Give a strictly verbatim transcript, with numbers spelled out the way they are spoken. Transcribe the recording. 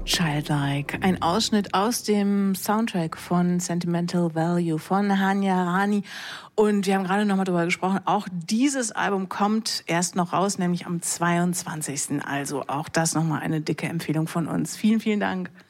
Childlike, ein Ausschnitt aus dem Soundtrack von Sentimental Value von Hanya Rani. Und wir haben gerade noch mal darüber gesprochen, auch dieses Album kommt erst noch raus, nämlich am zweiundzwanzigsten Also auch das noch mal eine dicke Empfehlung von uns. Vielen, vielen Dank.